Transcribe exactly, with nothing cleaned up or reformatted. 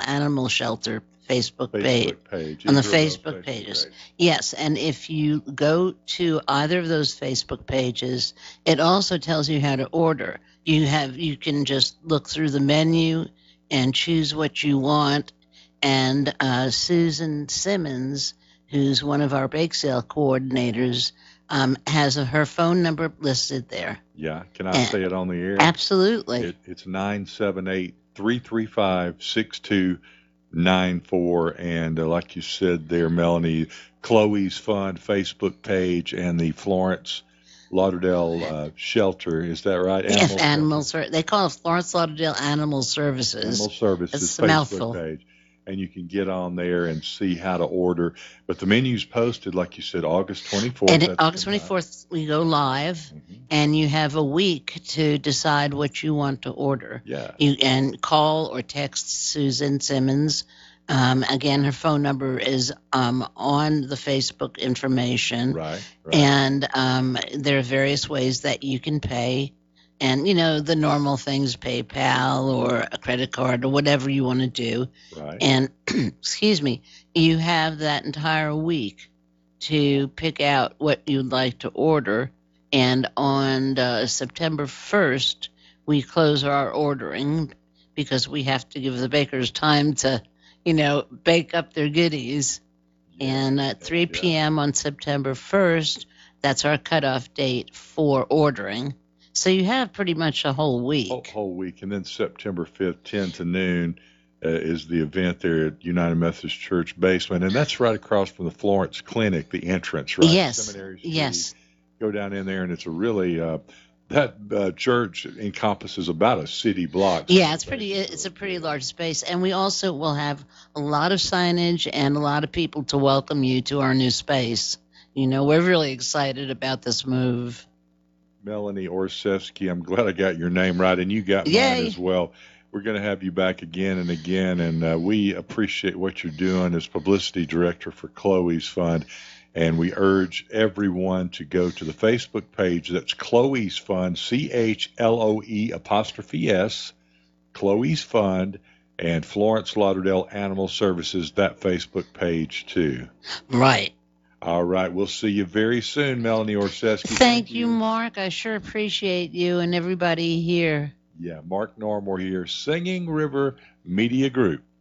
Animal Shelter Facebook, Facebook page, page. on the Israel Facebook, Facebook pages. page. Yes, and if you go to either of those Facebook pages, it also tells you how to order. You have you can just look through the menu and choose what you want. And uh, Susan Simmons, who's one of our bake sale coordinators, um, has a, her phone number listed there. Yeah, can I And say it on the air? Absolutely. It, it's nine seven eight, three three five, six two nine four. And uh, like you said there, Melanie, Chloe's Fund Facebook page and the Florence Lauderdale uh, Shelter. Is that right? Yes, Animal animal Shelter? ser- they call it Florence Lauderdale Animal Services. Animal Services It's a Facebook mouthful. page. And you can get on there and see how to order. But the menu's posted, like you said, August twenty-fourth. And That's August tonight. twenty-fourth, we go live, Mhm. and you have a week to decide what you want to order. Yeah. You can call or text Susan Simmons. Um, again, her phone number is um, on the Facebook information. Right, right. And um, there are various ways that you can pay. And, you know, the normal things, PayPal or a credit card or whatever you want to do. Right. And, excuse me, you have that entire week to pick out what you'd like to order. And on uh, September first, we close our ordering because we have to give the bakers time to, you know, bake up their goodies. Yeah, And at three p.m. on September first, that's our cutoff date for ordering. So you have pretty much a whole week. Whole, whole week. And then September fifth, ten to noon, uh, is the event there at United Methodist Church basement. And that's right across from the Florence Clinic, the entrance, right? Yes. Seminary Street. Yes. Go down in there, and it's a really, uh, that uh, church encompasses about a city block. Yeah, it's pretty. It's a pretty large space, and we also will have a lot of signage and a lot of people to welcome you to our new space. You know, we're really excited about this move. Melanie Orsevsky, I'm glad I got your name right, and you got Yay. mine as well. We're going to have you back again and again, and uh, we appreciate what you're doing as publicity director for Chloe's Fund. And we urge everyone to go to the Facebook page. That's Chloe's Fund, C H L O E apostrophe S, Chloe's Fund, and Florence Lauderdale Animal Services, that Facebook page too. Right. All right. We'll see you very soon, Melanie Orsesky. Thank, Thank you, you, Mark. I sure appreciate you and everybody here. Yeah, Mark Normore here, Singing River Media Group.